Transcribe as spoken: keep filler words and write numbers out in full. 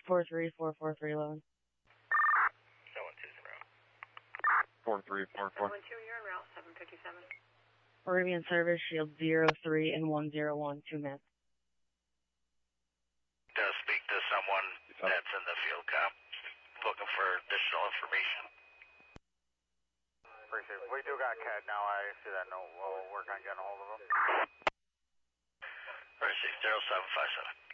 four three four four three eleven. seven two zero. four three four four. seven two, you're en route, seven fifty-seven. Arabian service, shield zero three and one zero one, two minutes. To speak to someone that's in the field comp, looking for additional information. Appreciate it. We do got C A D now. I see that note. We'll work on getting a hold of him. Three six zero seven five seven.